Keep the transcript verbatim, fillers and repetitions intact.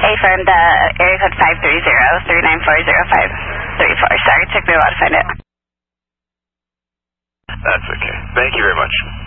affirmed uh, area code five three zero, three nine four zero five three four. Sorry, it took me a while to find it. That's okay. Thank you very much.